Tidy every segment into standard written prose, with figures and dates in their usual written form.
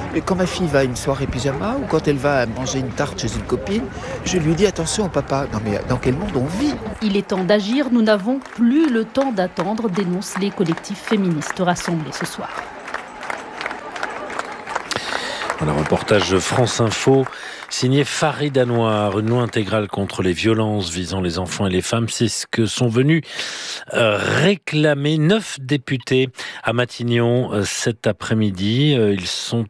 Et quand ma fille va à une soirée pyjama ou quand elle va manger une tarte chez une copine, je lui dis attention papa, non mais dans quel monde on vit ? Il est temps d'agir, nous n'avons plus le temps d'attendre, dénoncent les collectifs féministes rassemblés ce soir. Voilà, reportage France Info, signé Farid Anouar, une loi intégrale contre les violences visant les enfants et les femmes. C'est ce que sont venus réclamer 9 députés à Matignon cet après-midi. Ils sont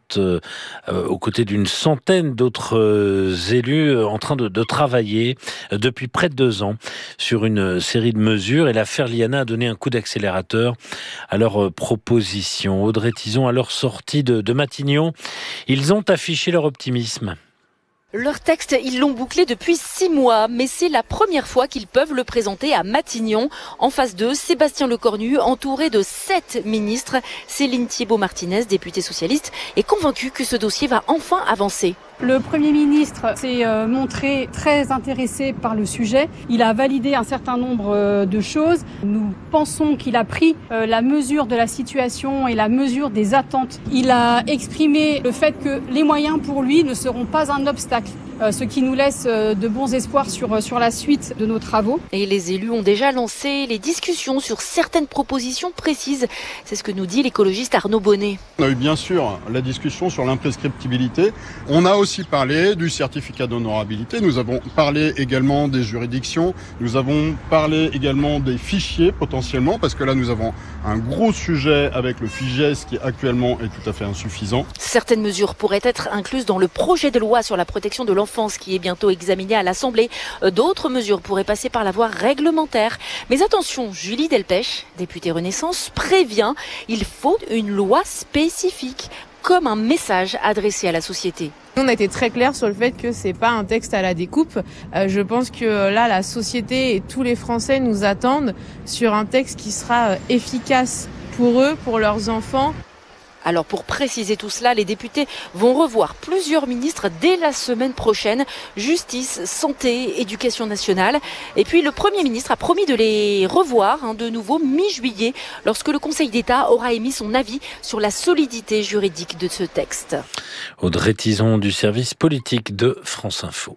aux côtés d'une centaine d'autres élus en train de travailler depuis près de 2 ans sur une série de mesures. Et l'affaire Liana a donné un coup d'accélérateur à leurs propositions. Audrey Tizon, à leur sortie de Matignon, ils ont affiché leur optimisme. Leur texte, ils l'ont bouclé depuis 6 mois, mais c'est la première fois qu'ils peuvent le présenter à Matignon. En face d'eux, Sébastien Lecornu, entouré de 7 ministres. Céline Thiébaut-Martinez, députée socialiste, est convaincue que ce dossier va enfin avancer. Le Premier ministre s'est montré très intéressé par le sujet. Il a validé un certain nombre de choses. Nous pensons qu'il a pris la mesure de la situation et la mesure des attentes. Il a exprimé le fait que les moyens pour lui ne seront pas un obstacle. Ce qui nous laisse de bons espoirs sur la suite de nos travaux. Et les élus ont déjà lancé les discussions sur certaines propositions précises. C'est ce que nous dit l'écologiste Arnaud Bonnet. On a eu bien sûr la discussion sur l'imprescriptibilité. On a aussi parlé du certificat d'honorabilité. Nous avons parlé également des juridictions. Nous avons parlé également des fichiers potentiellement, parce que là nous avons un gros sujet avec le FIGES qui actuellement est tout à fait insuffisant. Certaines mesures pourraient être incluses dans le projet de loi sur la protection de l'enfance qui est bientôt examiné à l'Assemblée. D'autres mesures pourraient passer par la voie réglementaire. Mais attention, Julie Delpech, députée Renaissance, prévient, il faut une loi spécifique, comme un message adressé à la société. On a été très clair sur le fait que c'est pas un texte à la découpe. Je pense que là, la société et tous les Français nous attendent sur un texte qui sera efficace pour eux, pour leurs enfants. Alors pour préciser tout cela, les députés vont revoir plusieurs ministres dès la semaine prochaine. Justice, santé, éducation nationale. Et puis le Premier ministre a promis de les revoir de nouveau mi-juillet lorsque le Conseil d'État aura émis son avis sur la solidité juridique de ce texte. Audrey Tizon du service politique de France Info.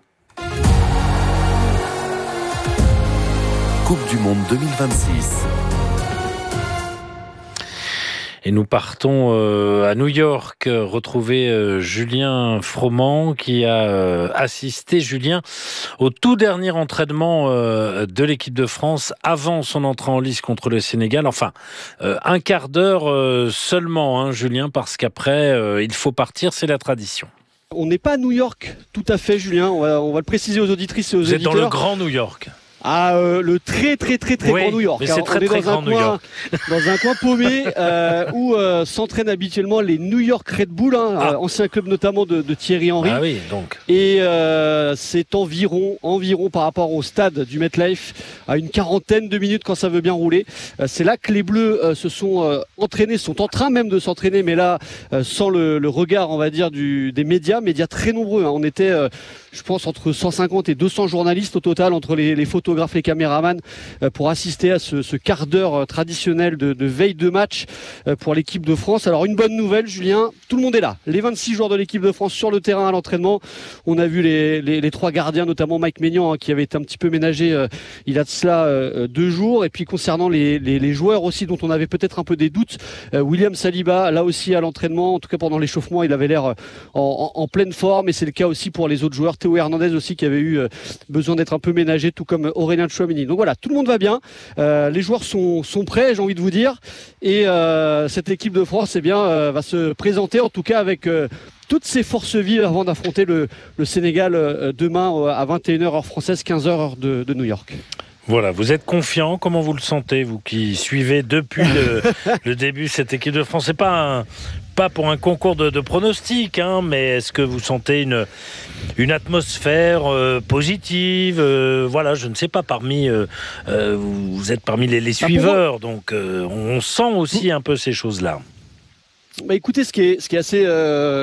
Coupe du Monde 2026. Et nous partons à New York retrouver Julien Froment qui a assisté, Julien, au tout dernier entraînement de l'équipe de France avant son entrée en lice contre le Sénégal. Enfin, un quart d'heure seulement, Julien, parce qu'après, il faut partir, c'est la tradition. On n'est pas à New York, tout à fait, Julien. On va le préciser aux auditrices et aux auditeurs. Vous êtes dans le grand New York. Le très grand New York. Mais c'est très grand New York. Dans un coin paumé où s'entraînent habituellement les New York Red Bull, ancien club notamment de Thierry Henry. Ah oui, donc. Et c'est environ par rapport au stade du MetLife à une quarantaine de minutes quand ça veut bien rouler. C'est là que les Bleus se sont entraînés, sont en train même de s'entraîner, mais là sans le regard, on va dire, des médias très nombreux. On était, je pense, entre 150 et 200 journalistes au total, entre les photographes, les caméramans, pour assister à ce quart d'heure traditionnel de veille de match pour l'équipe de France. Alors une bonne nouvelle, Julien, tout le monde est là. Les 26 joueurs de l'équipe de France sur le terrain à l'entraînement. On a vu les 3 gardiens, notamment Mike Maignan, qui avait été un petit peu ménagé il a de cela 2 jours. Et puis concernant les joueurs aussi dont on avait peut-être un peu des doutes, William Saliba, là aussi à l'entraînement, en tout cas pendant l'échauffement, il avait l'air en pleine forme, et c'est le cas aussi pour les autres joueurs. Théo Hernandez aussi qui avait eu besoin d'être un peu ménagé, tout comme Aurélien Tchouameni. Donc voilà, tout le monde va bien. Les joueurs sont prêts, j'ai envie de vous dire. Et cette équipe de France va se présenter, en tout cas avec toutes ses forces vives avant d'affronter le Sénégal demain à 21h heure française, 15h heure de New York. Voilà, vous êtes confiant, comment vous le sentez, vous qui suivez depuis le début cette équipe de France? C'est pas pour un concours de pronostics, mais est-ce que vous sentez une atmosphère positive? Voilà, je ne sais pas, vous êtes parmi les suiveurs, donc on sent aussi un peu ces choses-là. Écoutez, ce qui est assez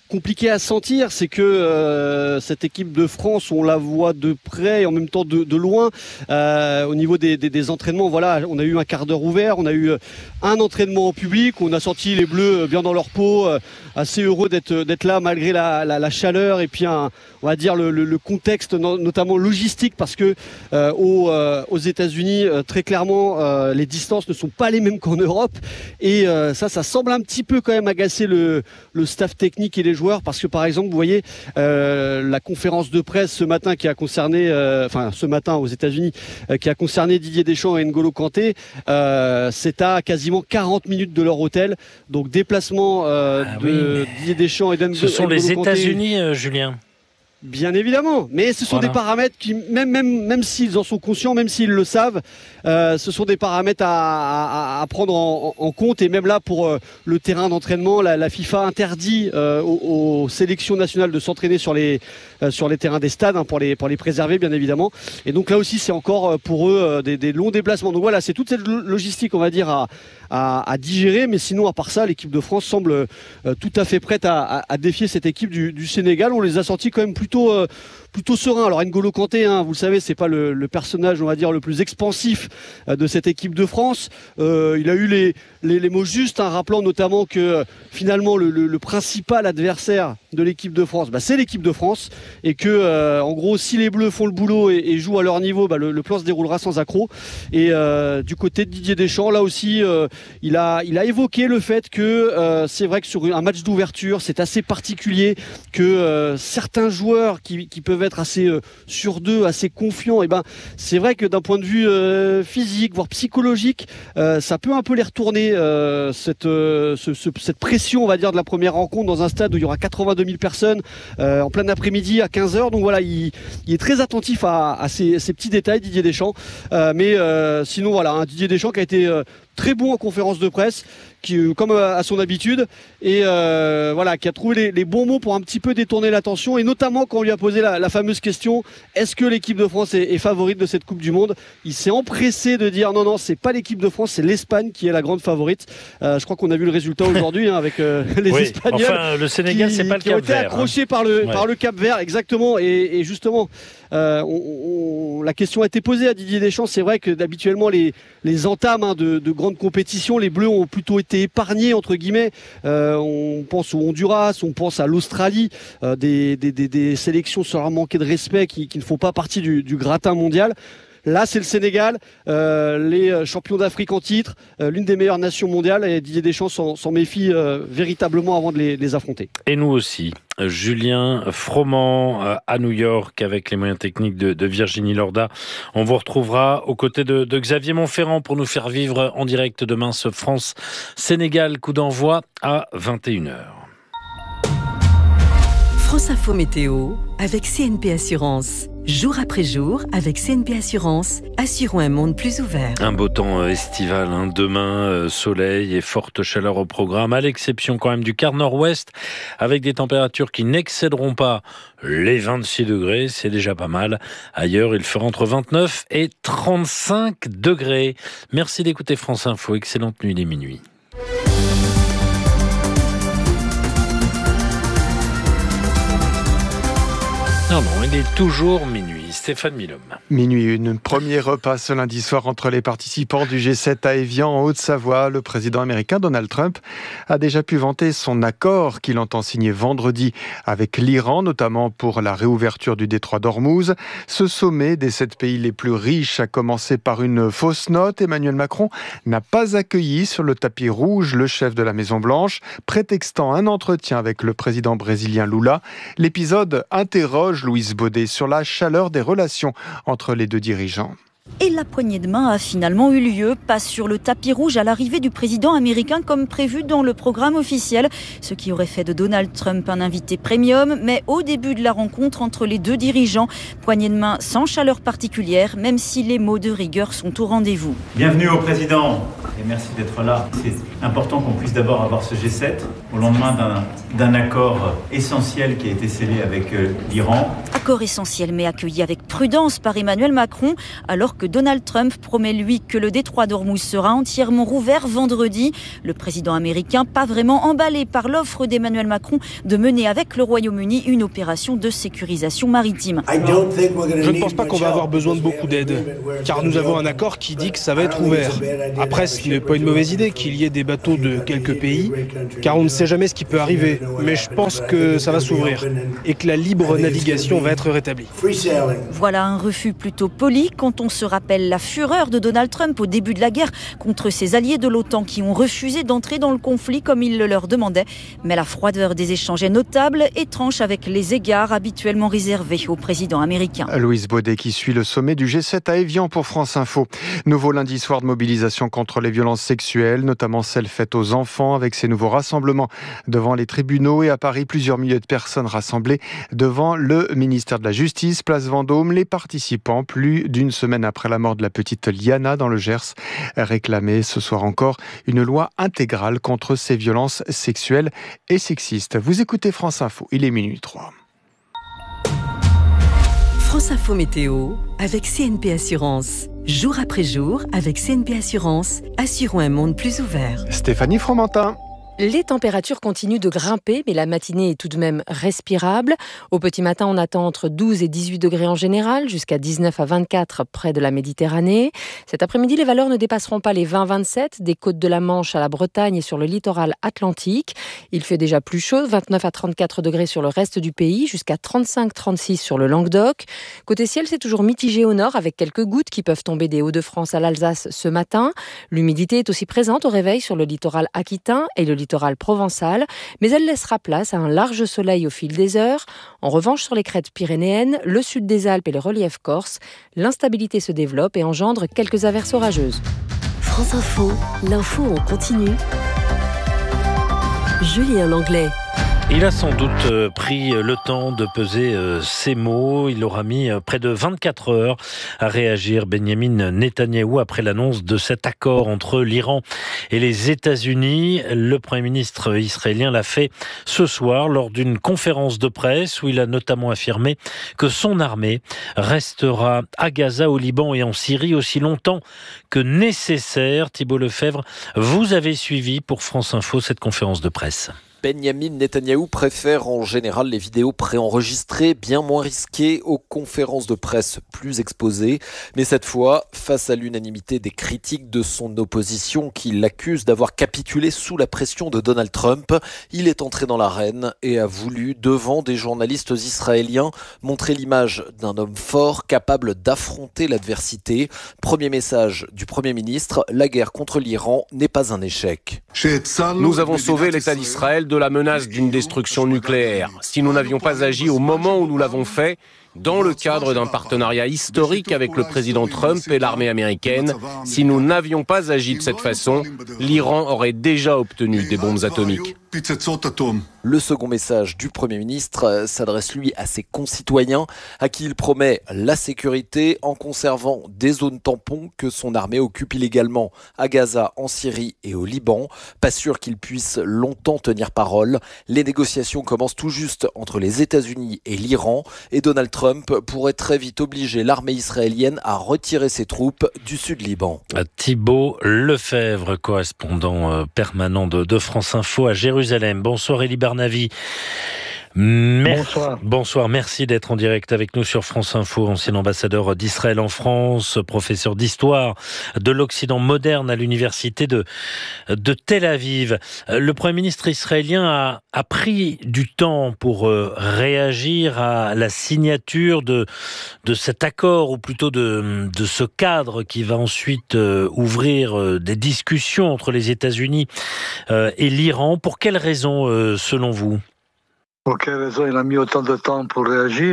compliqué à sentir, c'est que cette équipe de France, on la voit de près et en même temps de loin. Au niveau des entraînements, voilà, on a eu un quart d'heure ouvert, on a eu un entraînement en public, on a senti les Bleus bien dans leur peau, assez heureux d'être là malgré la chaleur et puis on va dire le contexte notamment logistique, parce que aux États-Unis, très clairement, les distances ne sont pas les mêmes qu'en Europe, et ça semble un petit peu quand même agacer le staff technique et les joueurs, parce que par exemple, vous voyez la conférence de presse ce matin qui a concerné, ce matin aux États-Unis, qui a concerné Didier Deschamps et N'Golo Kanté, c'est à quasiment 40 minutes de leur hôtel, donc déplacement Didier Deschamps et N'Golo Kanté. Ce sont les États-Unis, Julien. Bien évidemment, mais ce sont des paramètres qui, même s'ils en sont conscients, même s'ils le savent, ce sont des paramètres à prendre en compte. Et même là, pour le terrain d'entraînement, la FIFA interdit aux sélections nationales de s'entraîner sur les terrains des stades, pour les préserver, bien évidemment. Et donc là aussi, c'est encore pour eux des longs déplacements. Donc voilà, c'est toute cette logistique, on va dire, à digérer. Mais sinon, à part ça, l'équipe de France semble tout à fait prête à défier cette équipe du Sénégal. On les a sentis quand même plutôt serein. Alors N'Golo Kanté, vous le savez, c'est pas le personnage, on va dire, le plus expansif de cette équipe de France. Il a eu les mots justes, rappelant notamment que finalement le principal adversaire de l'équipe de France, c'est l'équipe de France, et que en gros, si les Bleus font le boulot et jouent à leur niveau, le plan se déroulera sans accroc. Et du côté de Didier Deschamps, là aussi, il a évoqué le fait que c'est vrai que sur un match d'ouverture, c'est assez particulier, que certains joueurs qui peuvent être assez sûrs d'eux, assez confiants, c'est vrai que d'un point de vue physique, voire psychologique, ça peut un peu les retourner, cette pression, on va dire, de la première rencontre dans un stade où il y aura 82 000 personnes en plein après-midi à 15h. Donc voilà, il est très attentif à ces petits détails, Didier Deschamps. Mais sinon, voilà, Didier Deschamps qui a été très bon en conférence de presse, comme à son habitude, et qui a trouvé les bons mots pour un petit peu détourner l'attention, et notamment quand on lui a posé la fameuse question: est-ce que l'équipe de France est favorite de cette Coupe du Monde? Il s'est empressé de dire non, c'est pas l'équipe de France, c'est l'Espagne qui est la grande favorite. Je crois qu'on a vu le résultat aujourd'hui avec les Espagnols. Enfin, le Sénégal, c'est pas le Cap Vert. Qui ont été accrochés par le Cap Vert, exactement. Et justement, la question a été posée à Didier Deschamps. C'est vrai que habituellement les entames de grandes compétitions, les Bleus ont plutôt été épargnés, entre guillemets. On pense au Honduras, on pense à l'Australie, des sélections sans leur manquer de respect qui ne font pas partie du gratin mondial. Là, c'est le Sénégal, les champions d'Afrique en titre, l'une des meilleures nations mondiales, et Didier Deschamps s'en méfie véritablement avant de les affronter. Et nous aussi. Julien Froment à New York avec les moyens techniques de Virginie Lorda. On vous retrouvera aux côtés de Xavier Montferrand pour nous faire vivre en direct demain ce France-Sénégal, coup d'envoi à 21h. France Info Météo avec CNP Assurance. Jour après jour, avec CNP Assurance, assurons un monde plus ouvert. Un beau temps estival, demain, soleil et forte chaleur au programme, à l'exception quand même du quart nord-ouest, avec des températures qui n'excéderont pas les 26 degrés, c'est déjà pas mal. Ailleurs, il fera entre 29 et 35 degrés. Merci d'écouter France Info, excellente nuit, il est minuit. Non, il est toujours minuit. Stéphane Milhomme. Minuit 1, premier repas ce lundi soir entre les participants du G7 à Évian en Haute-Savoie. Le président américain Donald Trump a déjà pu vanter son accord qu'il entend signer vendredi avec l'Iran, notamment pour la réouverture du détroit d'Ormuz. Ce sommet des 7 pays les plus riches a commencé par une fausse note. Emmanuel Macron n'a pas accueilli sur le tapis rouge le chef de la Maison-Blanche, prétextant un entretien avec le président brésilien Lula. L'épisode interroge Louise Baudet sur la chaleur des relations entre les deux dirigeants. Et la poignée de main a finalement eu lieu, pas sur le tapis rouge à l'arrivée du président américain comme prévu dans le programme officiel, ce qui aurait fait de Donald Trump un invité premium, mais au début de la rencontre entre les deux dirigeants, poignée de main sans chaleur particulière, même si les mots de rigueur sont au rendez-vous. Bienvenue au président et merci d'être là. C'est important qu'on puisse d'abord avoir ce G7 au lendemain d'un accord essentiel qui a été scellé avec l'Iran. Accord essentiel mais accueilli avec prudence par Emmanuel Macron, alors alors que Donald Trump promet lui que le détroit d'Ormuz sera entièrement rouvert vendredi. Le président américain pas vraiment emballé par l'offre d'Emmanuel Macron de mener avec le Royaume-Uni une opération de sécurisation maritime. Je ne pense pas qu'on va avoir besoin de beaucoup d'aide, car nous avons un accord qui dit que ça va être ouvert. Après, ce n'est pas une mauvaise idée qu'il y ait des bateaux de quelques pays, car on ne sait jamais ce qui peut arriver. Mais je pense que ça va s'ouvrir et que la libre navigation va être rétablie. Voilà un refus plutôt poli quand on se rappelle la fureur de Donald Trump au début de la guerre contre ses alliés de l'OTAN qui ont refusé d'entrer dans le conflit comme il le leur demandait. Mais la froideur des échanges est notable et tranche avec les égards habituellement réservés au président américain. Louise Baudet qui suit le sommet du G7 à Évian pour France Info. Nouveau lundi soir de mobilisation contre les violences sexuelles, notamment celles faites aux enfants, avec ces nouveaux rassemblements devant les tribunaux. Et à Paris, plusieurs milliers de personnes rassemblées devant le ministère de la Justice, place Vendôme. Les participants, plus d'une semaine après la mort de la petite Liana dans le Gers, réclamaient ce soir encore une loi intégrale contre ces violences sexuelles et sexistes. Vous écoutez France Info, il est minuit 3. France Info Météo avec CNP Assurance. Jour après jour, avec CNP Assurance, assurons un monde plus ouvert. Stéphanie Fromentin. Les températures continuent de grimper, mais la matinée est tout de même respirable. Au petit matin, on attend entre 12 et 18 degrés en général, jusqu'à 19 à 24 près de la Méditerranée. Cet après-midi, les valeurs ne dépasseront pas les 20-27 des côtes de la Manche à la Bretagne et sur le littoral atlantique. Il fait déjà plus chaud, 29 à 34 degrés sur le reste du pays, jusqu'à 35-36 sur le Languedoc. Côté ciel, c'est toujours mitigé au nord, avec quelques gouttes qui peuvent tomber des Hauts-de-France à l'Alsace ce matin. L'humidité est aussi présente au réveil sur le littoral aquitain et le littoral provençal, mais elle laissera place à un large soleil au fil des heures. En revanche, sur les crêtes pyrénéennes, le sud des Alpes et le relief corse, l'instabilité se développe et engendre quelques averses orageuses. France Info, l'info en continu. Julien Langlais. Il a sans doute pris le temps de peser ses mots. Il aura mis près de 24 heures à réagir, Benyamin Netanyahou, après l'annonce de cet accord entre l'Iran et les États-Unis. Le Premier ministre israélien l'a fait ce soir lors d'une conférence de presse où il a notamment affirmé que son armée restera à Gaza, au Liban et en Syrie aussi longtemps que nécessaire. Thibault Lefebvre, vous avez suivi pour France Info cette conférence de presse. Benyamin Netanyahou préfère en général les vidéos préenregistrées, bien moins risquées, aux conférences de presse plus exposées. Mais cette fois, face à l'unanimité des critiques de son opposition qui l'accuse d'avoir capitulé sous la pression de Donald Trump, il est entré dans l'arène et a voulu, devant des journalistes israéliens, montrer l'image d'un homme fort capable d'affronter l'adversité. Premier message du Premier ministre, la guerre contre l'Iran n'est pas un échec. Nous avons sauvé l'État d'Israël de la menace d'une destruction nucléaire. Si nous n'avions pas agi au moment où nous l'avons fait, dans le cadre d'un partenariat historique avec le président Trump et l'armée américaine, si nous n'avions pas agi de cette façon, l'Iran aurait déjà obtenu des bombes atomiques. Le second message du Premier ministre s'adresse lui à ses concitoyens à qui il promet la sécurité en conservant des zones tampons que son armée occupe illégalement à Gaza, en Syrie et au Liban. Pas sûr qu'il puisse longtemps tenir parole. Les négociations commencent tout juste entre les États-Unis et l'Iran et Donald Trump pourrait très vite obliger l'armée israélienne à retirer ses troupes du sud-Liban. Thibault Lefebvre, correspondant permanent de France Info à Jérusalem. Bonsoir Elie Barnavi. Bonsoir, merci d'être en direct avec nous sur France Info, ancien ambassadeur d'Israël en France, professeur d'histoire de l'Occident moderne à l'université de Tel Aviv. Le Premier ministre israélien a pris du temps pour réagir à la signature de cet accord, ou plutôt de ce cadre qui va ensuite ouvrir des discussions entre les États-Unis et l'Iran. Pour quelles raisons, selon vous ? Pour quelle raison il a mis autant de temps pour réagir ?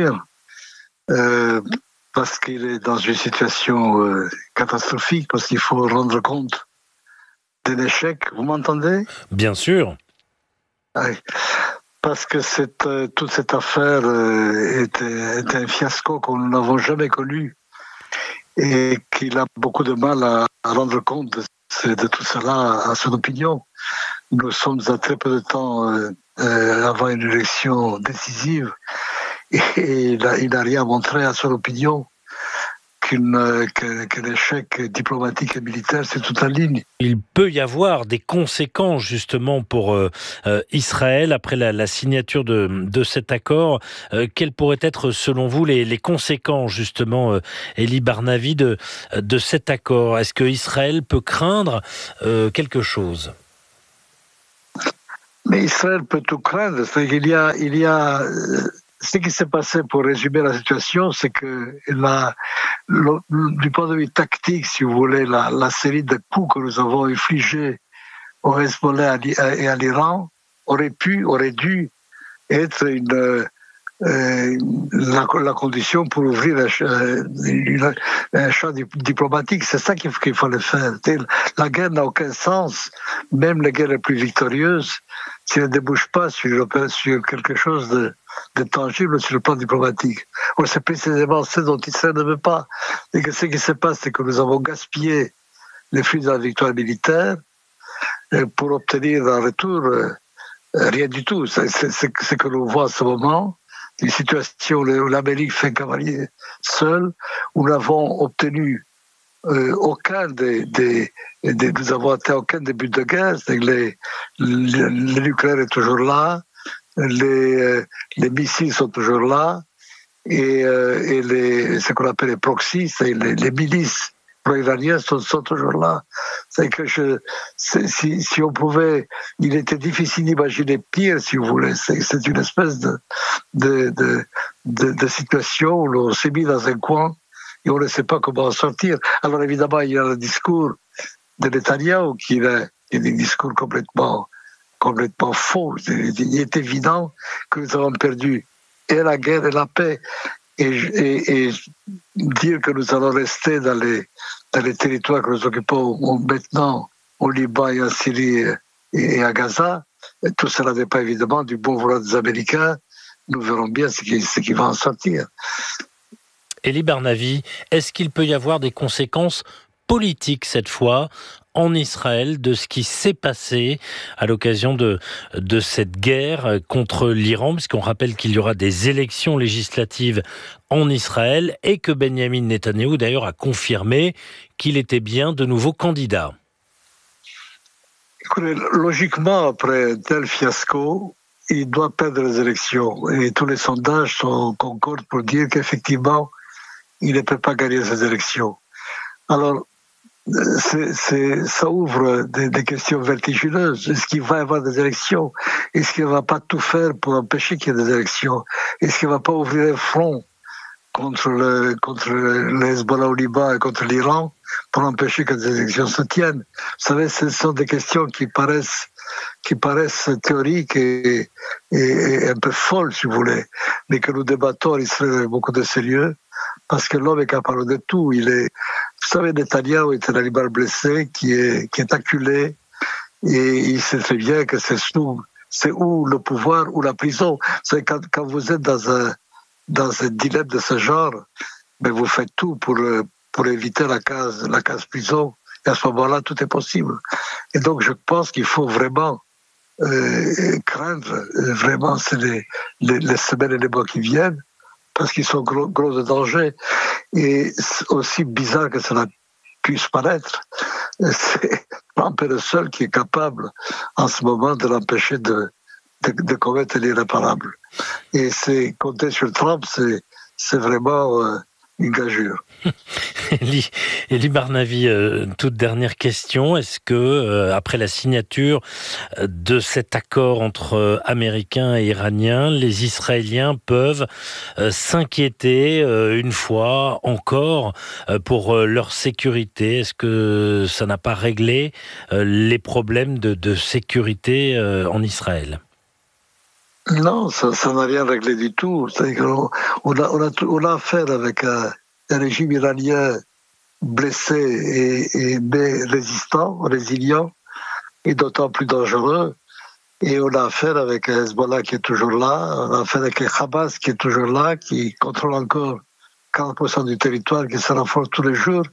Parce qu'il est dans une situation catastrophique, parce qu'il faut rendre compte d'un échec. Vous m'entendez ? Bien sûr. Oui. Parce que toute cette affaire était un fiasco que nous n'avons jamais connu et qu'il a beaucoup de mal à rendre compte de tout cela à son opinion. Nous sommes à très peu de temps avant une élection décisive et il n'a rien montré à son opinion que l'échec diplomatique et militaire, c'est toute la ligne. Il peut y avoir des conséquences justement pour Israël après la signature de cet accord. Quelles pourraient être selon vous les conséquences justement, Elie Barnavi, de cet accord? Est-ce que Israël peut craindre quelque chose? Mais Israël peut tout craindre. C'est-à-dire qu'il y a ce qui s'est passé, pour résumer la situation, c'est que du point de vue tactique, si vous voulez, la série de coups que nous avons infligés au Hezbollah et à l'Iran aurait dû être la condition pour ouvrir un champ diplomatique. C'est ça qu'il fallait faire. La guerre n'a aucun sens, même les guerres les plus victorieuses, si elles ne débouchent pas sur quelque chose de tangible sur le plan diplomatique. C'est précisément ce dont Israël ne veut pas. Et que ce qui se passe, c'est que nous avons gaspillé les fruits de la victoire militaire pour obtenir en retour rien du tout. C'est ce que l'on voit en ce moment. Une situation où l'Amérique fait cavalier seul, où nous n'avons obtenu aucun nous avons atteint aucun début de guerre. Le nucléaire est toujours là, les missiles sont toujours là, et ce qu'on appelle les proxys, c'est les milices pro-iraniennes sont toujours là. C'est que si on pouvait, il était difficile d'imaginer pire, si vous voulez. C'est une espèce de situation où l'on s'est mis dans un coin et on ne sait pas comment en sortir. Alors évidemment, il y a le discours de Netanyahou qui est un discours complètement faux. Il est évident que nous avons perdu et la guerre et la paix. Et dire que nous allons rester dans les territoires que nous occupons maintenant au Liban et en Syrie et à Gaza, tout cela n'est pas évidemment du bon vouloir des Américains. Nous verrons bien ce qui va en sortir. Elie Barnavi, est-ce qu'il peut y avoir des conséquences politiques cette fois en Israël de ce qui s'est passé à l'occasion de cette guerre contre l'Iran, puisqu'on rappelle qu'il y aura des élections législatives en Israël et que Benjamin Netanyahou d'ailleurs a confirmé qu'il était bien de nouveau candidat. Écoutez, logiquement, après un tel fiasco, il doit perdre les élections. Et tous les sondages concordent pour dire qu'effectivement, il ne peut pas gagner ces élections. Alors, ça ouvre des questions vertigineuses. Est-ce qu'il va y avoir des élections? Est-ce qu'il ne va pas tout faire pour empêcher qu'il y ait des élections? Est-ce qu'il ne va pas ouvrir un front contre le Hezbollah au Liban et contre l'Iran pour empêcher que des élections se tiennent? Vous savez, ce sont des questions qui paraissent théoriques et un peu folles, si vous voulez, mais que nous débattons en Israël avec beaucoup de sérieux, parce que l'homme est capable de tout. Vous savez, Netanyahou est un animal blessé qui est acculé, et il sait très bien que c'est ou le pouvoir ou la prison. C'est quand vous êtes dans un dilemme de ce genre, mais vous faites tout pour éviter la case prison, et à ce moment-là, tout est possible. Et donc, je pense qu'il faut vraiment craindre, vraiment, c'est les semaines et les mois qui viennent, parce qu'ils sont gros de danger. Et aussi bizarre que cela puisse paraître, c'est Trump est le seul qui est capable en ce moment de l'empêcher de commettre l'irréparable. Et compter sur Trump, c'est vraiment une gageure. Elie Barnavi, toute dernière question. Est-ce que, après la signature de cet accord entre Américains et Iraniens, les Israéliens peuvent s'inquiéter une fois encore pour leur sécurité? Est-ce que ça n'a pas réglé les problèmes de sécurité en Israël? Non, ça n'a rien réglé du tout. C'est-à-dire on a affaire avec un régime iranien blessé mais résilient, et d'autant plus dangereux. Et on a affaire avec un Hezbollah qui est toujours là, on a affaire avec un Hamas qui est toujours là, qui contrôle encore 40% du territoire, qui se renforce tous les jours.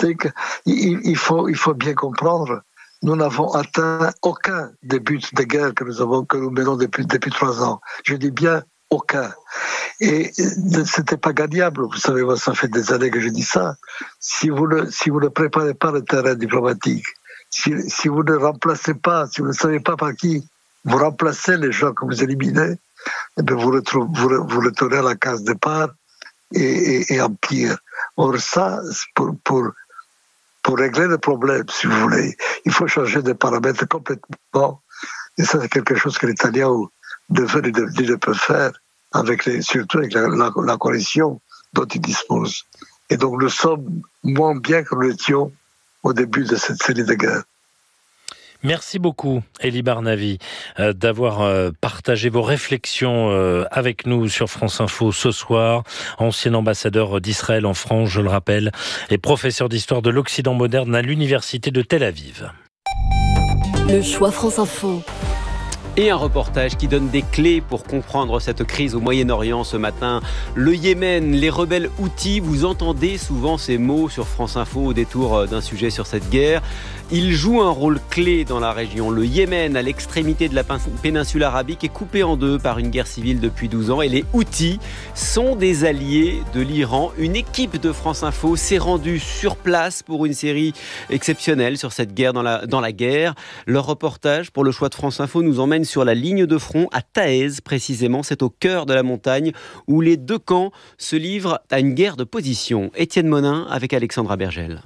Il faut bien comprendre, nous n'avons atteint aucun des buts de guerre que nous menons depuis 3 ans. Je dis bien aucun. Et c'était pas gagnable. Vous savez, moi, ça fait des années que je dis ça. Si vous ne préparez pas le terrain diplomatique, si vous ne remplacez pas, si vous ne savez pas par qui vous remplacez les gens que vous éliminez, eh bien vous retournez à la case départ et en pire. Or ça, pour régler le problème, si vous voulez, il faut changer de paramètres complètement. Et ça, c'est quelque chose que Netanyahou ne peut faire, surtout avec la coalition dont il dispose. Et donc nous sommes moins bien que nous l'étions au début de cette série de guerres. Merci beaucoup, Elie Barnavi, d'avoir partagé vos réflexions avec nous sur France Info ce soir. Ancien ambassadeur d'Israël en France, je le rappelle, et professeur d'histoire de l'Occident moderne à l'Université de Tel Aviv. Le choix France Info. Et un reportage qui donne des clés pour comprendre cette crise au Moyen-Orient ce matin. Le Yémen, les rebelles Houthis, vous entendez souvent ces mots sur France Info au détour d'un sujet sur cette guerre. Ils jouent un rôle clé dans la région. Le Yémen, à l'extrémité de la péninsule arabique, est coupé en deux par une guerre civile depuis 12 ans. Et les Houthis sont des alliés de l'Iran. Une équipe de France Info s'est rendue sur place pour une série exceptionnelle sur cette guerre dans la guerre. Leur reportage pour le choix de France Info nous emmène sur la ligne de front à Taez, précisément. C'est au cœur de la montagne où les deux camps se livrent à une guerre de position. Étienne Monin avec Alexandra Bergel.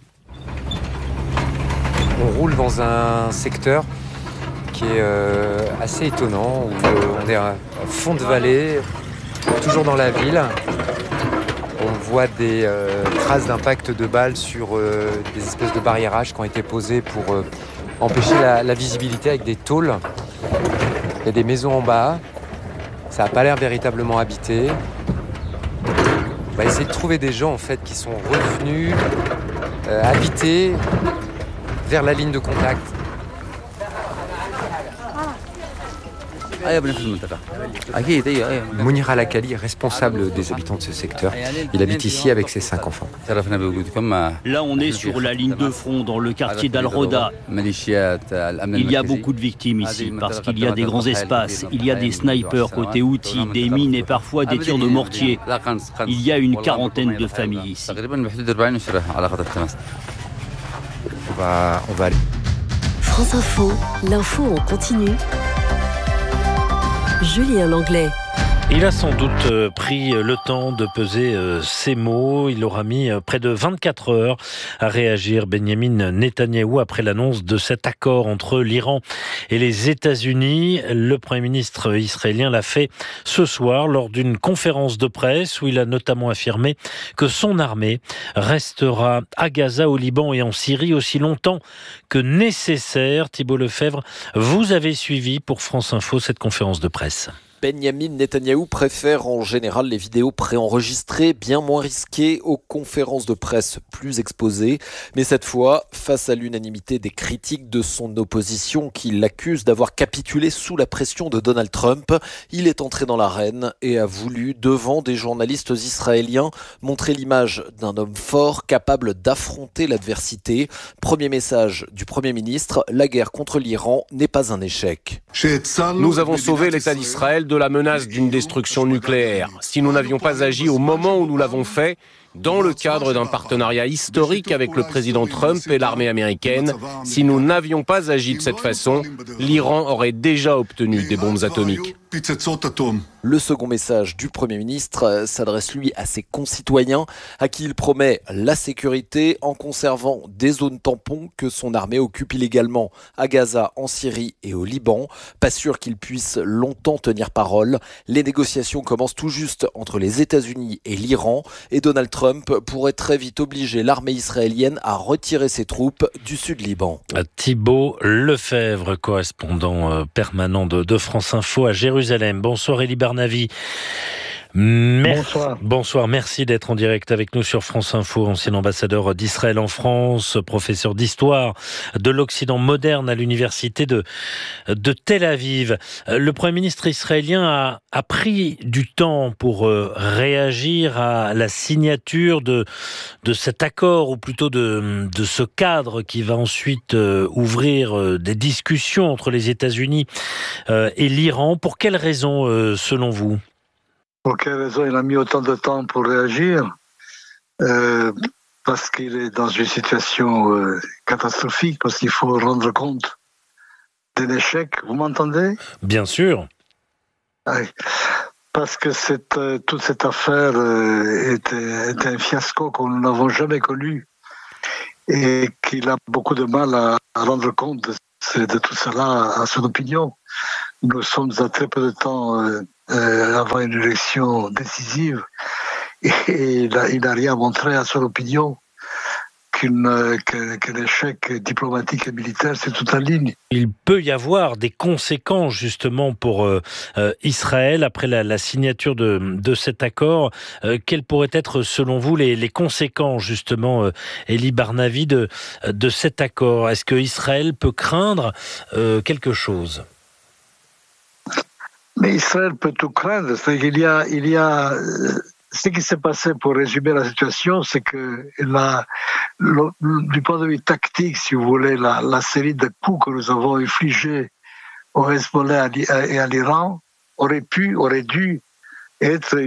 On roule dans un secteur qui est assez étonnant, où on est à fond de vallée, toujours dans la ville. On voit des traces d'impact de balles sur des espèces de barriérages qui ont été posés pour empêcher la visibilité avec des tôles. Il y a des maisons en bas, ça n'a pas l'air véritablement habité. On va essayer de trouver des gens en fait, qui sont revenus habiter vers la ligne de contact. Mounir Al-Akali est responsable des habitants de ce secteur. Il habite ici avec ses 5 enfants. Là, on est sur la ligne de front dans le quartier d'Al-Roda. Il y a beaucoup de victimes ici parce qu'il y a des grands espaces. Il y a des snipers côté Houthis, des mines et parfois des tirs de mortier. Il y a une quarantaine de familles ici. On va aller. France Info, l'info en continu. Julien Langlais. Il a sans doute pris le temps de peser ses mots. Il aura mis près de 24 heures à réagir, Benyamin Netanyahou, après l'annonce de cet accord entre l'Iran et les États-Unis. Le Premier ministre israélien l'a fait ce soir lors d'une conférence de presse où il a notamment affirmé que son armée restera à Gaza, au Liban et en Syrie aussi longtemps que nécessaire. Thibault Lefebvre, vous avez suivi pour France Info cette conférence de presse. Benyamin Netanyahou préfère en général les vidéos préenregistrées, bien moins risquées, aux conférences de presse plus exposées. Mais cette fois, face à l'unanimité des critiques de son opposition qui l'accuse d'avoir capitulé sous la pression de Donald Trump, il est entré dans l'arène et a voulu, devant des journalistes israéliens, montrer l'image d'un homme fort capable d'affronter l'adversité. Premier message du Premier ministre, la guerre contre l'Iran n'est pas un échec. Nous avons sauvé l'État d'Israël de la menace d'une destruction nucléaire. Si nous n'avions pas agi au moment où nous l'avons fait, dans le cadre d'un partenariat historique avec le président Trump et l'armée américaine, si nous n'avions pas agi de cette façon, l'Iran aurait déjà obtenu des bombes atomiques. Le second message du Premier ministre s'adresse lui à ses concitoyens à qui il promet la sécurité en conservant des zones tampons que son armée occupe illégalement à Gaza, en Syrie et au Liban. Pas sûr qu'il puisse longtemps tenir parole. Les négociations commencent tout juste entre les États-Unis et l'Iran et Donald Trump pourrait très vite obliger l'armée israélienne à retirer ses troupes du sud Liban. Thibault Lefebvre, correspondant permanent de France Info à Jérusalem. Bonsoir Elie Barnavi. Bonsoir, merci d'être en direct avec nous sur France Info, ancien ambassadeur d'Israël en France, professeur d'histoire de l'Occident moderne à l'université de Tel Aviv. Le Premier ministre israélien a pris du temps pour réagir à la signature de cet accord, ou plutôt de ce cadre qui va ensuite ouvrir des discussions entre les États-Unis et l'Iran. Pour quelles raisons, selon vous ? Pour quelle raison il a mis autant de temps pour réagir? Parce qu'il est dans une situation catastrophique, parce qu'il faut rendre compte d'un échec. Vous m'entendez? Bien sûr. Oui. Parce que toute cette affaire était un fiasco que nous n'avons jamais connu et qu'il a beaucoup de mal à rendre compte de tout cela à son opinion. Nous sommes à très peu de temps avant une élection décisive et il n'a rien montré à son opinion qu'un échec diplomatique et militaire, c'est toute la ligne. Il peut y avoir des conséquences justement pour Israël après la signature de cet accord. Quelles pourraient être selon vous les conséquences justement, Elie Barnavi, de cet accord? Est-ce que Israël peut craindre quelque chose? Mais Israël peut tout craindre. C'est-à-dire qu'il y a ce qui s'est passé, pour résumer la situation, c'est que du point de vue tactique, si vous voulez, la série de coups que nous avons infligés au Hezbollah et à l'Iran aurait dû être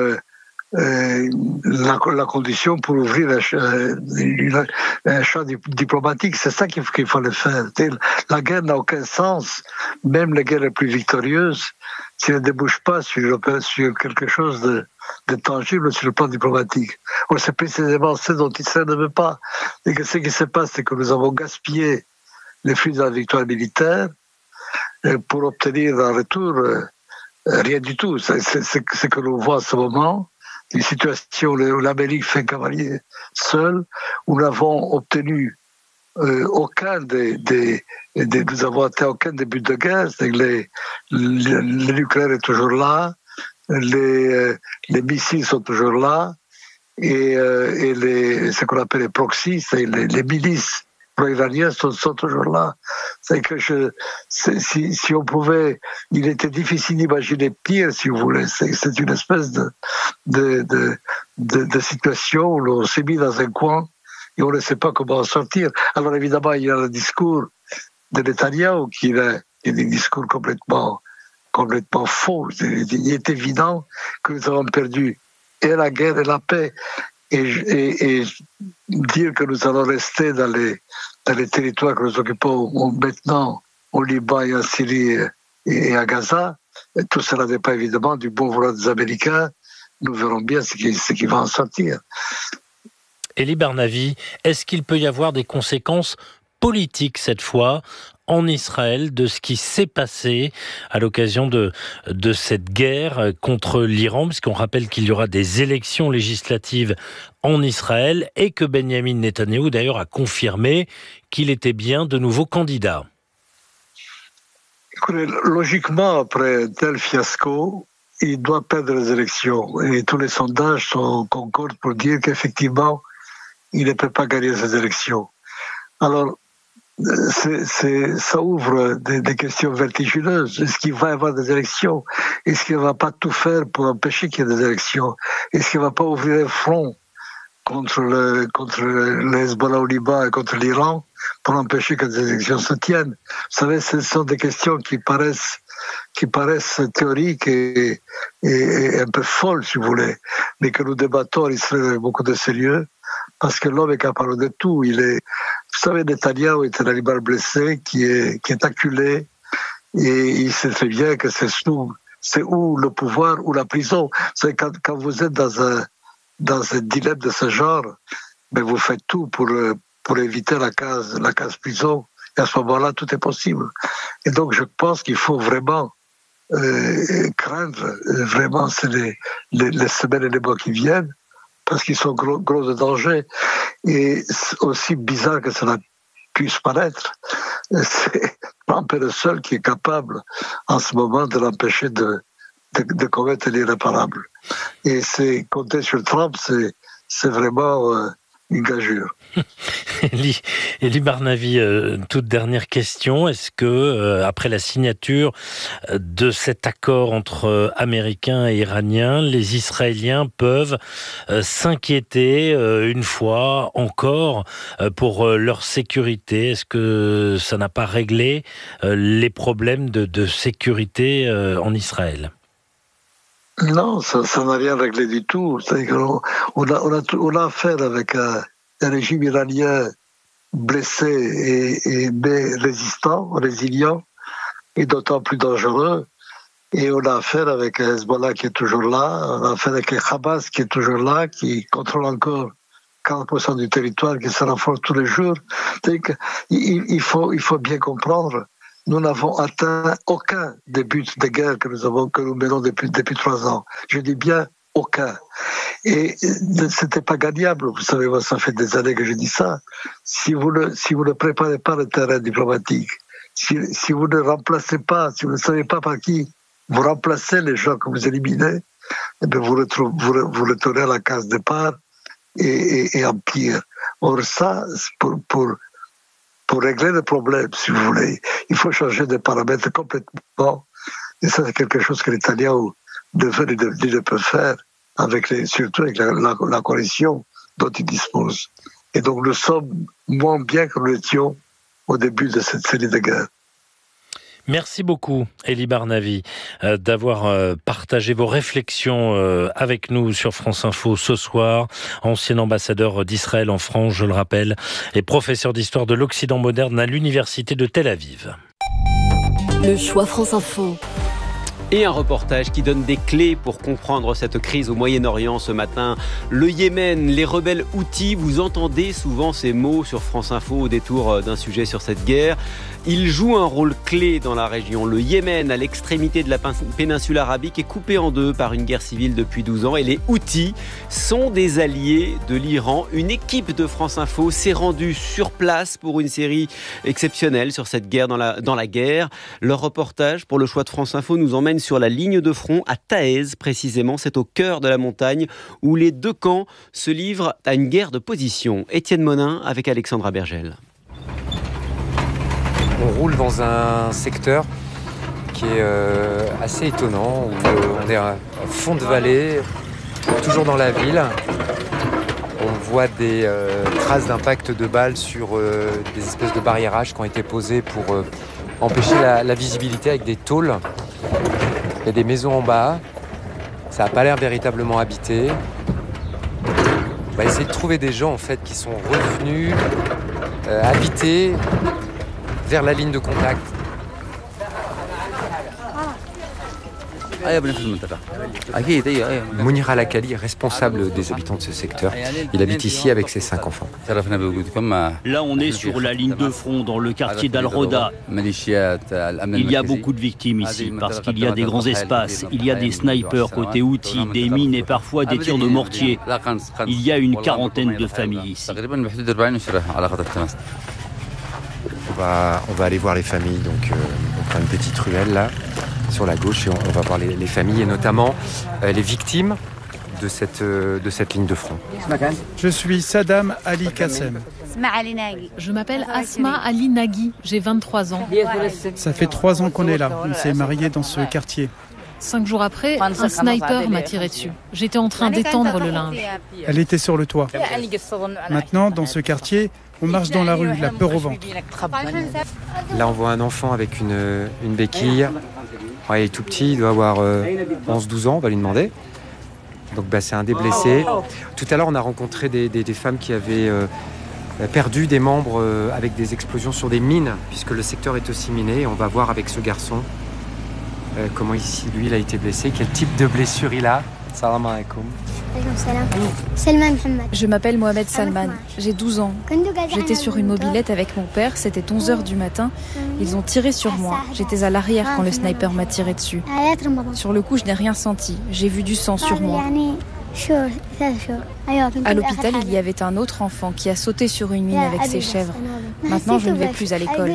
la condition pour ouvrir un champ diplomatique. C'est ça qu'il fallait faire. La guerre n'a aucun sens, même les guerres les plus victorieuses, si elles ne débouchent pas sur quelque chose de tangible sur le plan diplomatique. C'est précisément ce dont Israël ne veut pas. Et que ce qui se passe, c'est que nous avons gaspillé les fruits de la victoire militaire pour obtenir en retour rien du tout. C'est ce que l'on voit en ce moment. Une situation où l'Amérique fait cavalier seul, où nous n'avons obtenu aucun nous avons atteint aucun début de guerre. Le nucléaire est toujours là, les missiles sont toujours là, et ce qu'on appelle les proxys, c'est les milices pro-iraniennes sont toujours là. C'est que si on pouvait, il était difficile d'imaginer pire, si vous voulez. C'est une espèce de situation où l'on s'est mis dans un coin et on ne sait pas comment en sortir. Alors évidemment, il y a le discours de Netanyahou qui est un discours complètement faux. Il est évident que nous avons perdu et la guerre et la paix. Et dire que nous allons rester dans les territoires que nous occupons maintenant au Liban et en Syrie et à Gaza, tout cela n'est pas évidemment du bon vouloir des Américains. Nous verrons bien ce qui va en sortir. Elie Barnavi, est-ce qu'il peut y avoir des conséquences politiques cette fois en Israël de ce qui s'est passé à l'occasion de cette guerre contre l'Iran, puisqu'on rappelle qu'il y aura des élections législatives en Israël et que Benjamin Netanyahou d'ailleurs a confirmé qu'il était bien de nouveau candidat. Écoutez, logiquement, après un tel fiasco, il doit perdre les élections. Et tous les sondages concordent pour dire qu'effectivement, il ne peut pas gagner ces élections. Alors, ça ouvre des questions vertigineuses. Est-ce qu'il va y avoir des élections? Est-ce qu'il ne va pas tout faire pour empêcher qu'il y ait des élections? Est-ce qu'il ne va pas ouvrir un front contre le Hezbollah au Liban et contre l'Iran pour empêcher que des élections se tiennent? Vous savez, ce sont des questions qui paraissent théoriques et un peu folles, si vous voulez, mais que nous débattons en Israël avec beaucoup de sérieux, parce que l'homme est capable de tout. Vous savez, Netanyahou est un animal blessé qui est acculé, et il sait très bien que c'est ou le pouvoir ou la prison. C'est quand vous êtes dans un dilemme de ce genre, mais vous faites tout pour éviter la case prison. Et à ce moment-là, tout est possible. Et donc, je pense qu'il faut vraiment craindre, vraiment, c'est les semaines et les mois qui viennent, parce qu'ils sont gros de danger. Et aussi bizarre que cela puisse paraître, c'est Trump est le seul qui est capable, en ce moment, de l'empêcher de commettre l'irréparable. Et compter sur Trump, c'est vraiment une gageure. Elie Barnavi, toute dernière question. Est-ce que, après la signature de cet accord entre Américains et Iraniens, les Israéliens peuvent s'inquiéter une fois encore pour leur sécurité? Est-ce que ça n'a pas réglé les problèmes de sécurité en Israël? Non, ça n'a rien réglé du tout. On a affaire avec un régime iranien blessé mais résistant, résilient, et d'autant plus dangereux. Et on a affaire avec un Hezbollah qui est toujours là, on a affaire avec un Hamas qui est toujours là, qui contrôle encore 40% du territoire, qui se renforce tous les jours. Il faut bien comprendre, nous n'avons atteint aucun des buts de guerre que nous menons depuis 3 ans. Je dis bien aucun. Et c'était pas gagnable. Vous savez, moi, ça fait des années que je dis ça. Si vous ne préparez pas le terrain diplomatique, si vous ne remplacez pas, si vous ne savez pas par qui vous remplacez les gens que vous éliminez, eh bien vous retournez à la case départ et en pire. Or ça, pour régler le problème, si vous voulez, il faut changer de paramètres complètement. Et ça, c'est quelque chose que l'Italien ne peut faire, surtout avec la coalition dont il dispose. Et donc nous sommes moins bien que nous l'étions au début de cette série de guerres. Merci beaucoup, Elie Barnavi, d'avoir partagé vos réflexions avec nous sur France Info ce soir. Ancien ambassadeur d'Israël en France, je le rappelle, et professeur d'histoire de l'Occident moderne à l'Université de Tel Aviv. Le choix France Info. Et un reportage qui donne des clés pour comprendre cette crise au Moyen-Orient ce matin. Le Yémen, les rebelles Houthis, vous entendez souvent ces mots sur France Info au détour d'un sujet sur cette guerre. Ils jouent un rôle clé dans la région. Le Yémen, à l'extrémité de la péninsule arabique, est coupé en deux par une guerre civile depuis 12 ans. Et les Houthis sont des alliés de l'Iran. Une équipe de France Info s'est rendue sur place pour une série exceptionnelle sur cette guerre dans la guerre. Leur reportage pour le choix de France Info nous emmène sur la ligne de front à Taez, précisément. C'est au cœur de la montagne où les deux camps se livrent à une guerre de position. Étienne Monin avec Alexandra Bergel. On roule dans un secteur qui est assez étonnant, où on est à fond de vallée, toujours dans la ville. On voit des traces d'impact de balles sur des espèces de barriérages qui ont été posés pour empêcher la visibilité avec des tôles. Il y a des maisons en bas, ça n'a pas l'air véritablement habité. On va essayer de trouver des gens en fait qui sont revenus habiter vers la ligne de contact. Mounir Al-Akali est responsable des habitants de ce secteur. Il habite ici avec ses 5 enfants. Là, on est sur la ligne de front dans le quartier d'Al-Roda. Il y a beaucoup de victimes ici parce qu'il y a des grands espaces. Il y a des snipers côté Houthis, des mines et parfois des tirs de mortier. Il y a une quarantaine de familles ici. On va aller voir les familles. Donc, on prend une petite ruelle là, sur la gauche, et on va voir les familles et notamment les victimes de cette ligne de front. Je suis Saddam Ali Kassem. Je m'appelle Asma Ali Nagui, j'ai 23 ans. Ça fait 3 ans qu'on est là, on s'est mariés dans ce quartier. 5 jours après, un sniper m'a tiré dessus. J'étais en train d'étendre le linge. Elle était sur le toit. Maintenant, dans ce quartier, on marche dans la rue, la peur au ventre. Là, on voit un enfant avec une béquille. Ouais, il est tout petit, il doit avoir 11-12 ans, on va lui demander. Donc c'est un des blessés. Tout à l'heure, on a rencontré des femmes qui avaient perdu des membres avec des explosions sur des mines, puisque le secteur est aussi miné. Et on va voir avec ce garçon comment ici, lui, il a été blessé, quel type de blessure il a. Salam alaikum. Je m'appelle Mohamed Salman, j'ai 12 ans. J'étais sur une mobilette avec mon père, c'était 11h du matin. Ils ont tiré sur moi. J'étais à l'arrière quand le sniper m'a tiré dessus. Sur le coup, je n'ai rien senti. J'ai vu du sang sur moi. À l'hôpital, il y avait un autre enfant qui a sauté sur une mine avec ses chèvres. Maintenant, je ne vais plus à l'école.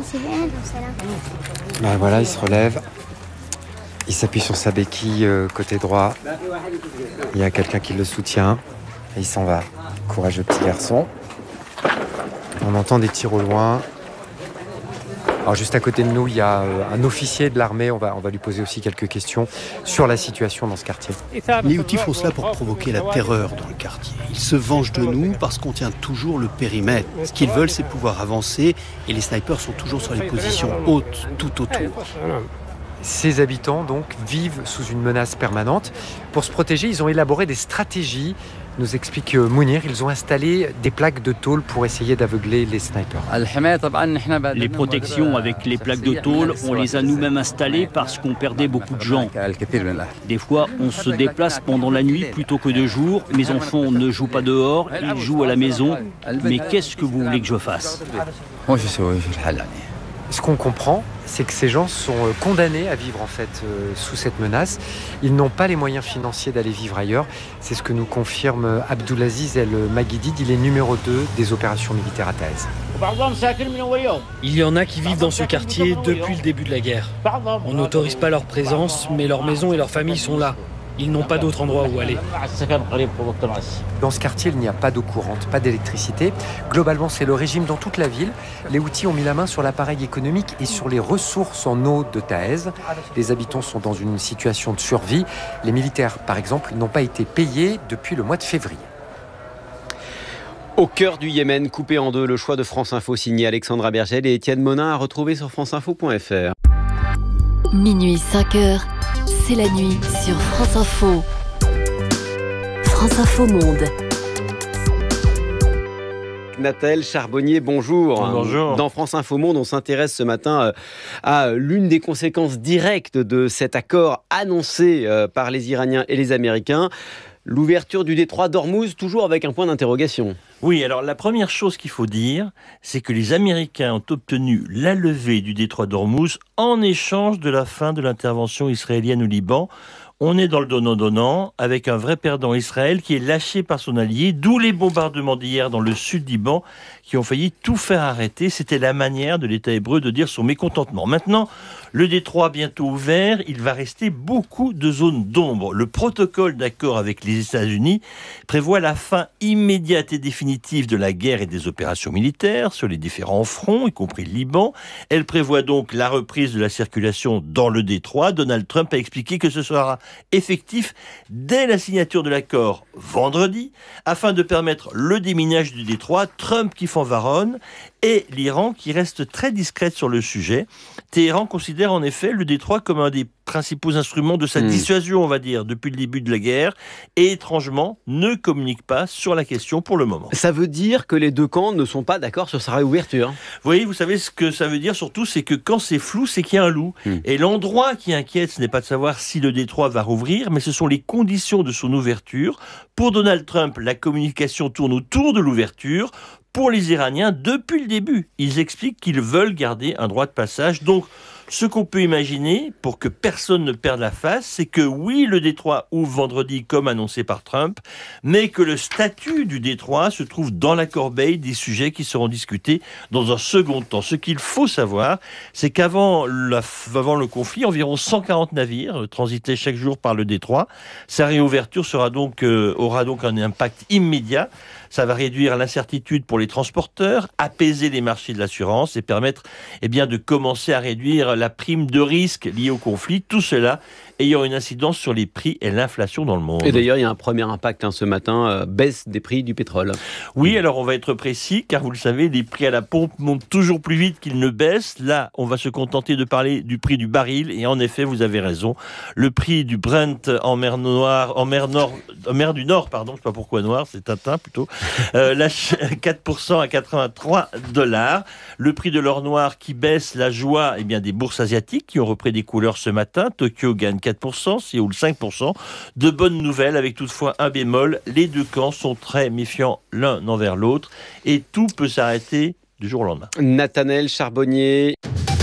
Voilà, il se relève. Il s'appuie sur sa béquille côté droit. Il y a quelqu'un qui le soutient. Et il s'en va. Courageux petit garçon. On entend des tirs au loin. Alors juste à côté de nous, il y a un officier de l'armée. On va lui poser aussi quelques questions sur la situation dans ce quartier. Les Houthis font cela pour provoquer la terreur dans le quartier. Ils se vengent de nous parce qu'on tient toujours le périmètre. Ce qu'ils veulent, c'est pouvoir avancer. Et les snipers sont toujours sur les positions hautes tout autour. Ces habitants donc vivent sous une menace permanente. Pour se protéger, ils ont élaboré des stratégies, nous explique Mounir. Ils ont installé des plaques de tôle pour essayer d'aveugler les snipers. Les protections avec les plaques de tôle, on les a nous-mêmes installées parce qu'on perdait beaucoup de gens. Des fois, on se déplace pendant la nuit plutôt que de jour. Mes enfants ne jouent pas dehors, ils jouent à la maison. Mais qu'est-ce que vous voulez que je fasse ? Ce qu'on comprend, c'est que ces gens sont condamnés à vivre en fait sous cette menace. Ils n'ont pas les moyens financiers d'aller vivre ailleurs. C'est ce que nous confirme Abdulaziz El Maguidid. Il est numéro 2 des opérations militaires à Taez. Il y en a qui vivent dans ce quartier depuis le début de la guerre. On n'autorise pas leur présence, mais leurs maisons et leurs familles sont là. Ils n'ont pas d'autre endroit où aller. Dans ce quartier, il n'y a pas d'eau courante, pas d'électricité. Globalement, c'est le régime dans toute la ville. Les Houthis ont mis la main sur l'appareil économique et sur les ressources en eau de Taez. Les habitants sont dans une situation de survie. Les militaires, par exemple, n'ont pas été payés depuis le mois de février. Au cœur du Yémen, coupé en deux, le choix de France Info signé Alexandra Bergel et Étienne Monin à retrouver sur franceinfo.fr. Minuit 5h, c'est la nuit sur France Info. France Info Monde. Nathalie Charbonnier, bonjour. Bonjour. Dans France Info Monde, on s'intéresse ce matin à l'une des conséquences directes de cet accord annoncé par les Iraniens et les Américains. L'ouverture du détroit d'Ormuz, toujours avec un point d'interrogation. Oui, alors la première chose qu'il faut dire, c'est que les Américains ont obtenu la levée du détroit d'Ormuz en échange de la fin de l'intervention israélienne au Liban. On est dans le donnant-donnant, avec un vrai perdant, Israël, qui est lâché par son allié, d'où les bombardements d'hier dans le sud Liban, qui ont failli tout faire arrêter. C'était la manière de l'État hébreu de dire son mécontentement. Maintenant, le détroit bientôt ouvert, il va rester beaucoup de zones d'ombre. Le protocole d'accord avec les États-Unis prévoit la fin immédiate et définitive de la guerre et des opérations militaires sur les différents fronts, y compris le Liban. Elle prévoit donc la reprise de la circulation dans le détroit. Donald Trump a expliqué que ce sera effectif dès la signature de l'accord vendredi, afin de permettre le déminage du détroit. Trump qui fanfaronne et l'Iran qui reste très discrète sur le sujet. Téhéran considère en effet le détroit comme un des principaux instruments de sa dissuasion, on va dire, depuis le début de la guerre, et étrangement ne communique pas sur la question pour le moment. Ça veut dire que les deux camps ne sont pas d'accord sur sa réouverture. Vous voyez, vous savez ce que ça veut dire surtout, c'est que quand c'est flou, c'est qu'il y a un loup. Et l'endroit qui inquiète, ce n'est pas de savoir si le détroit va rouvrir, mais ce sont les conditions de son ouverture. Pour Donald Trump, la communication tourne autour de l'ouverture. Pour les Iraniens, depuis le début, ils expliquent qu'ils veulent garder un droit de passage. Donc, ce qu'on peut imaginer, pour que personne ne perde la face, c'est que oui, le détroit ouvre vendredi comme annoncé par Trump, mais que le statut du détroit se trouve dans la corbeille des sujets qui seront discutés dans un second temps. Ce qu'il faut savoir, c'est qu'avant le conflit, environ 140 navires transitaient chaque jour par le détroit. Sa réouverture aura donc un impact immédiat. Ça va réduire l'incertitude pour les transporteurs, apaiser les marchés de l'assurance et permettre de commencer à réduire la prime de risque liée au conflit. Tout cela ayant une incidence sur les prix et l'inflation dans le monde. Et d'ailleurs, il y a un premier impact ce matin, baisse des prix du pétrole. Oui, alors on va être précis, car vous le savez, les prix à la pompe montent toujours plus vite qu'ils ne baissent. Là, on va se contenter de parler du prix du baril, et en effet, vous avez raison. Le prix du Brent en mer du Nord, je ne sais pas pourquoi noir, c'est Tintin plutôt, lâche 4% à $83. Le prix de l'or noir qui baisse, la joie des bourses asiatiques qui ont repris des couleurs ce matin. Tokyo gagne 4%, Séoul 5%. De bonnes nouvelles avec toutefois un bémol. Les deux camps sont très méfiants l'un envers l'autre et tout peut s'arrêter du jour au lendemain. Nathalie Charbonnier.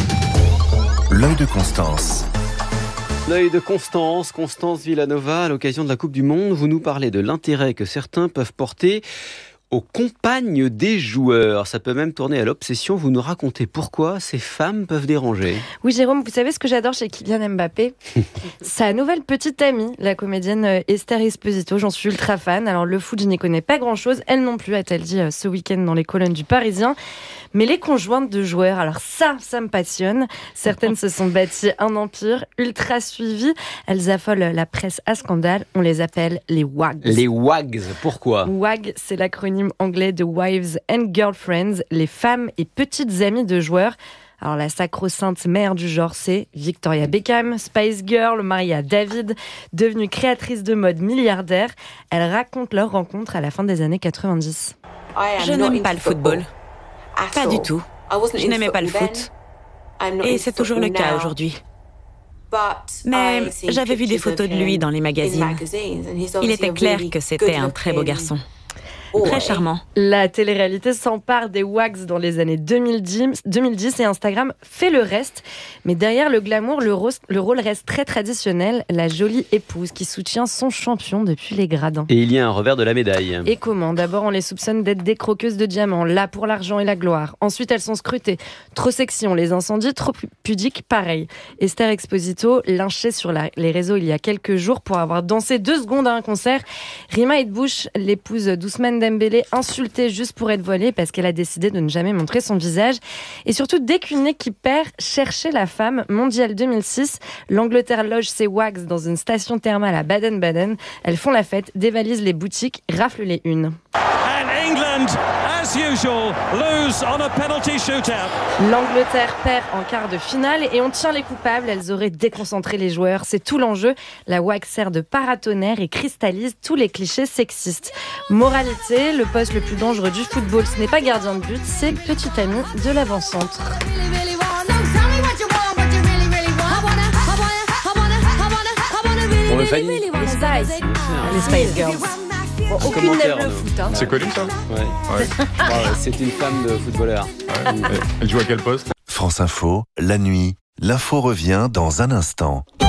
L'œil de Constance. L'œil de Constance Villanova, à l'occasion de la Coupe du Monde, vous nous parlez de l'intérêt que certains peuvent porter aux compagnes des joueurs. Ça peut même tourner à l'obsession. Vous nous racontez pourquoi ces femmes peuvent déranger. Oui, Jérôme, vous savez ce que j'adore chez Kylian Mbappé ? Sa nouvelle petite amie, la comédienne Esther Esposito. J'en suis ultra fan. Alors, le foot, je n'y connais pas grand-chose. Elle non plus, a-t-elle dit ce week-end dans les colonnes du Parisien. Mais les conjointes de joueurs, alors ça me passionne. Certaines se sont bâties un empire ultra suivi. Elles affolent la presse à scandale. On les appelle les WAGs. Les WAGs, pourquoi ? WAG, c'est l'acronyme anglais de Wives and Girlfriends, les femmes et petites amies de joueurs. Alors la sacro-sainte mère du genre, c'est Victoria Beckham, Spice Girl, mariée à David, devenue créatrice de mode milliardaire. Elle raconte leur rencontre à la fin des années 90. Je n'aime pas le football. Pas du tout. Je n'aimais pas le foot. Et c'est toujours le cas aujourd'hui. Mais j'avais vu des photos de lui dans les magazines. Il était clair que c'était un très beau garçon. Très charmant. La télé-réalité s'empare des WAGs dans les années 2010 et Instagram fait le reste. Mais derrière le glamour, le rôle reste très traditionnel. La jolie épouse qui soutient son champion depuis les gradins. Et il y a un revers de la médaille. Et comment ? D'abord, on les soupçonne d'être des croqueuses de diamants, là pour l'argent et la gloire. Ensuite, elles sont scrutées. Trop sexy, on les incendie. Trop pudiques, pareil. Esther Exposito, lynchée sur les réseaux il y a quelques jours pour avoir dansé 2 secondes à un concert. Rima Edbouch, l'épouse d'Ousmane Dembélé, insultée juste pour être voilée parce qu'elle a décidé de ne jamais montrer son visage. Et surtout, dès qu'une équipe perd, cherchez la femme. Mondial 2006, l'Angleterre loge ses WAGs dans une station thermale à Baden-Baden. Elles font la fête, dévalisent les boutiques, raflent les unes. England, as usual, lose on a penalty shootout. L'Angleterre perd en quart de finale et on tient les coupables. Elles auraient déconcentré les joueurs. C'est tout l'enjeu. La WAG sert de paratonnerre et cristallise tous les clichés sexistes. Moralité, le poste le plus dangereux du football, ce n'est pas gardien de but, c'est petit ami de l'avant-centre. Bon, Fanny. Les Spice Girls. Bon, aucune n'aime le foot. Hein. C'est connu ça ? Ouais. C'est une femme de footballeur. Elle joue à quel poste ? France Info, la nuit, l'info revient dans un instant.